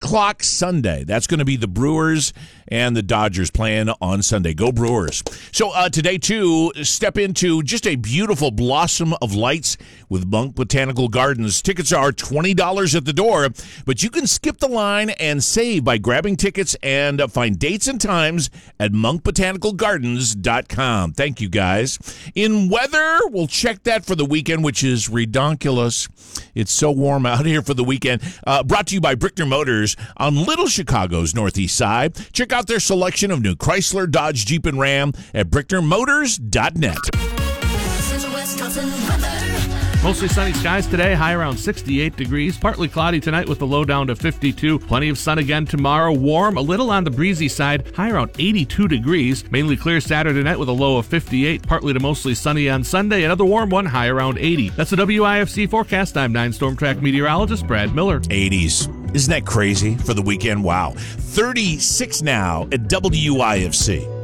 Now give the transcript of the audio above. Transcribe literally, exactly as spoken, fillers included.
o'clock Sunday. That's going to be the Brewers and the Dodgers playing on Sunday. Go Brewers. So uh, today, too, step into just a beautiful blossom of lights with Monk Botanical Gardens. Tickets are twenty dollars at the door, but you can skip the line and save by grabbing tickets and uh, find dates and times at monk botanical gardens dot com. Thank you, guys. In weather, we'll check that for the weekend, which is redonkulous. It's so warm out here for the weekend. Uh, brought to you by Brickner Motors on Little Chicago's northeast side. Check out their selection of new Chrysler, Dodge, Jeep, and Ram at brickner motors dot net. Mostly sunny skies today, high around sixty-eight degrees. Partly cloudy tonight with the low down to fifty-two. Plenty of sun again tomorrow. Warm, a little on the breezy side, high around eighty-two degrees. Mainly clear Saturday night with a low of fifty-eight. Partly to mostly sunny on Sunday. Another warm one, high around eighty. That's the W I F C forecast. I'm nine Storm Track meteorologist Brad Miller. eighties. Isn't that crazy for the weekend? Wow. thirty-six now at W I F C.